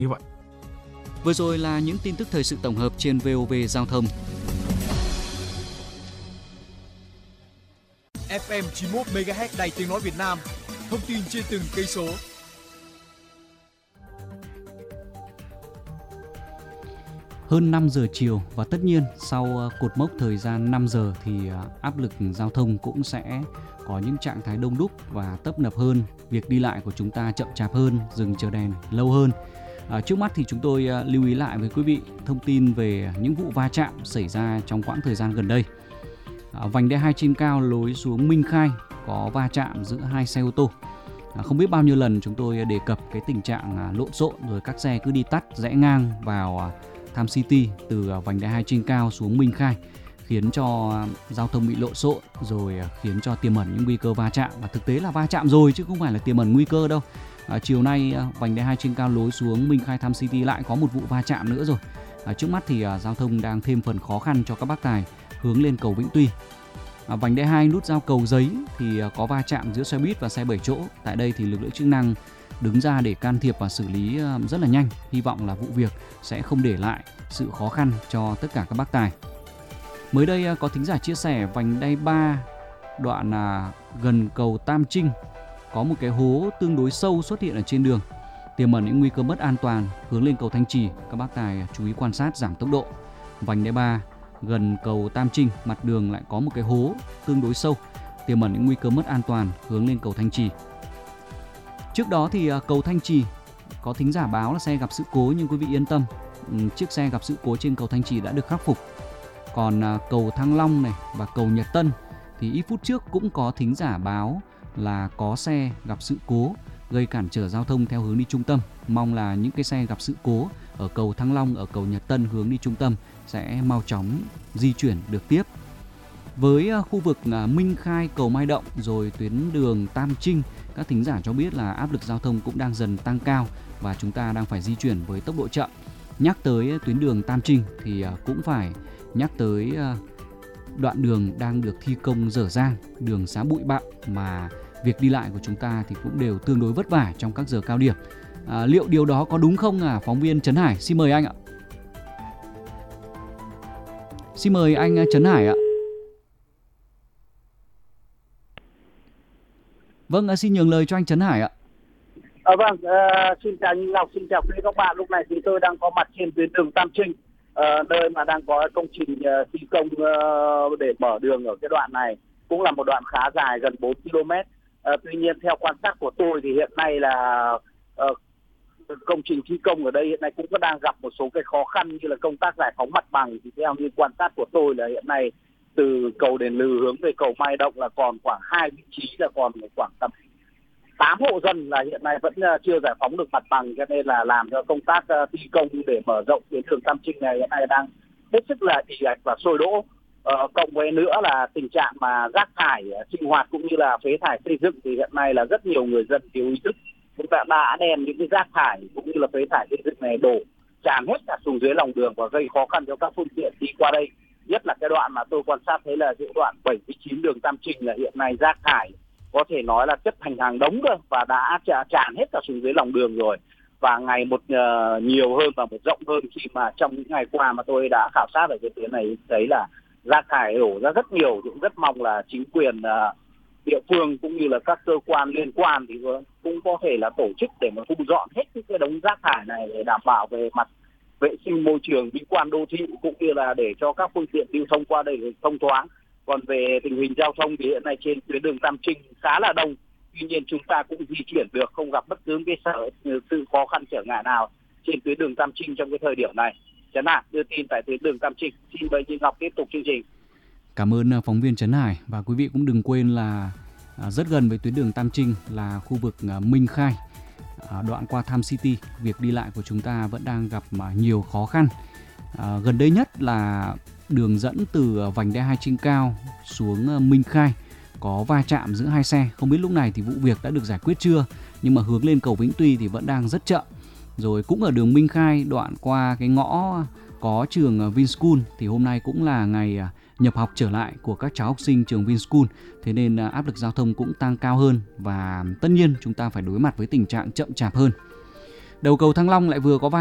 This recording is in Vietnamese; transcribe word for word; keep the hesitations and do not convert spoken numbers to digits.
như vậy. Vừa rồi là những tin tức thời sự tổng hợp trên vê o vê Giao thông. ép em chín mươi mốt mê ga héc Đài Tiếng nói Việt Nam. Thông tin trên từng cây số. Hơn năm giờ chiều và tất nhiên sau cột mốc thời gian năm giờ thì áp lực giao thông cũng sẽ có những trạng thái đông đúc và tấp nập hơn, việc đi lại của chúng ta chậm chạp hơn, dừng chờ đèn lâu hơn. À, trước mắt thì chúng tôi lưu ý lại với quý vị thông tin về những vụ va chạm xảy ra trong quãng thời gian gần đây. À, vành đai hai trên cao lối xuống Minh Khai có va chạm giữa hai xe ô tô. À, không biết bao nhiêu lần chúng tôi đề cập cái tình trạng à, lộn xộn rồi các xe cứ đi tắt rẽ ngang vào à, Tham City từ à, vành đai hai trên cao xuống Minh Khai, khiến cho à, giao thông bị lộn xộn rồi à, khiến cho tiềm ẩn những nguy cơ va chạm, và thực tế là va chạm rồi chứ không phải là tiềm ẩn nguy cơ đâu. À, chiều nay à, vành đai hai trên cao lối xuống Minh Khai Tham City lại có một vụ va chạm nữa rồi. À, trước mắt thì à, giao thông đang thêm phần khó khăn cho các bác tài hướng lên cầu Vĩnh Tuy. À, vành đai hai nút giao Cầu Giấy thì à, có va chạm giữa xe buýt và xe bảy chỗ. Tại đây thì lực lượng chức năng đứng ra để can thiệp và xử lý à, rất là nhanh. Hy vọng là vụ việc sẽ không để lại sự khó khăn cho tất cả các bác tài. Mới đây à, có thính giả chia sẻ vành đai ba đoạn à, gần cầu Tam Trinh có một cái hố tương đối sâu xuất hiện ở trên đường, tiềm ẩn những nguy cơ mất an toàn hướng lên cầu Thanh Trì. Các bác tài chú ý quan sát, giảm tốc độ. Vành đai ba gần cầu Tam Trinh, mặt đường lại có một cái hố tương đối sâu, tiềm ẩn những nguy cơ mất an toàn hướng lên cầu Thanh Trì. Trước đó thì cầu Thanh Trì có thính giả báo là xe gặp sự cố, nhưng quý vị yên tâm, chiếc xe gặp sự cố trên cầu Thanh Trì đã được khắc phục. Còn cầu Thăng Long này và cầu Nhật Tân thì ít phút trước cũng có thính giả báo là có xe gặp sự cố gây cản trở giao thông theo hướng đi trung tâm. Mong là những cái xe gặp sự cố ở cầu Thăng Long, ở cầu Nhật Tân hướng đi trung tâm sẽ mau chóng di chuyển được tiếp. Với khu vực Minh Khai, cầu Mai Động rồi tuyến đường Tam Trinh, các thính giả cho biết là áp lực giao thông cũng đang dần tăng cao và chúng ta đang phải di chuyển với tốc độ chậm. Nhắc tới tuyến đường Tam Trinh thì cũng phải nhắc tới đoạn đường đang được thi công dở dang, đường xá bụi bặm mà việc đi lại của chúng ta thì cũng đều tương đối vất vả trong các giờ cao điểm. À, liệu điều đó có đúng không à? Phóng viên Trấn Hải, xin mời anh ạ. Xin mời anh Trấn Hải ạ. Vâng, xin nhường lời cho anh Trấn Hải ạ. À, vâng, uh, xin chào anh Ngọc, xin chào quý các bạn. Lúc này thì tôi đang có mặt trên tuyến đường Tam Trinh, uh, nơi mà đang có công trình uh, thi công uh, để mở đường ở cái đoạn này. Cũng là một đoạn khá dài, gần bốn ki lô mét. Uh, tuy nhiên theo quan sát của tôi thì hiện nay là uh, công trình thi công ở đây hiện nay cũng có đang gặp một số cái khó khăn như là công tác giải phóng mặt bằng. Thì theo như quan sát của tôi là hiện nay từ cầu Đền Lừ hướng về cầu Mai Động là còn khoảng hai vị trí là còn khoảng tầm tám hộ dân là hiện nay vẫn chưa giải phóng được mặt bằng, cho nên là làm cho công tác thi công để mở rộng tuyến đường Tam Trinh này hiện nay đang hết sức là ì ạch và sôi đỗ. Ờ, cộng với nữa là tình trạng mà rác thải sinh hoạt cũng như là phế thải xây dựng thì hiện nay là rất nhiều người dân thiếu ý thức, chúng ta đã đem những cái rác thải cũng như là phế thải xây dựng này đổ tràn hết cả xuống dưới lòng đường và gây khó khăn cho các phương tiện đi qua đây. Nhất là cái đoạn mà tôi quan sát thấy là cái đoạn bảy mươi chín đường Tam Trinh là hiện nay rác thải có thể nói là chất thành hàng đống cơ và đã tràn hết cả xuống dưới lòng đường rồi, và ngày một uh, nhiều hơn và một rộng hơn khi mà trong những ngày qua mà tôi đã khảo sát ở cái tuyến này thấy là rác thải đổ ra rất nhiều. Cũng rất mong là chính quyền uh, địa phương cũng như là các cơ quan liên quan thì cũng có thể là tổ chức để mà thu dọn hết cái đống rác thải này để đảm bảo về mặt vệ sinh môi trường, mỹ quan đô thị cũng như là để cho các phương tiện lưu thông qua đây được thông thoáng. Còn về tình hình giao thông thì hiện nay trên tuyến đường Tam Trinh khá là đông, tuy nhiên chúng ta cũng di chuyển được, không gặp bất cứ cái sở, sự khó khăn trở ngại nào trên tuyến đường Tam Trinh trong cái thời điểm này. Trấn Hải đưa tin tại tuyến đường Tam Trinh. Xin mời Như Ngọc tiếp tục chương trình. Cảm ơn phóng viên Trấn Hải, và quý vị cũng đừng quên là rất gần với tuyến đường Tam Trinh là khu vực Minh Khai, đoạn qua Tham City. Việc đi lại của chúng ta vẫn đang gặp nhiều khó khăn. À, gần đây nhất là đường dẫn từ vành đai hai trên cao xuống Minh Khai có va chạm giữa hai xe. Không biết lúc này thì vụ việc đã được giải quyết chưa, nhưng mà hướng lên cầu Vĩnh Tuy thì vẫn đang rất chậm. Rồi cũng ở đường Minh Khai đoạn qua cái ngõ có trường Vinschool thì hôm nay cũng là ngày nhập học trở lại của các cháu học sinh trường Vinschool, thế nên áp lực giao thông cũng tăng cao hơn và tất nhiên chúng ta phải đối mặt với tình trạng chậm chạp hơn. Đầu cầu Thăng Long lại vừa có vài